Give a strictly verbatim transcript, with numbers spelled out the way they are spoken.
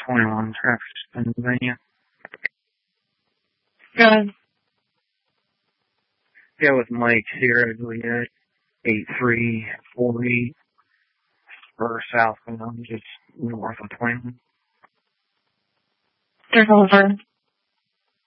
twenty-one, Trappers, Pennsylvania. Go ahead. Yeah, with Mike Sierra Juliet, eight three four eight, or southbound, just north of twenty-one. There's over.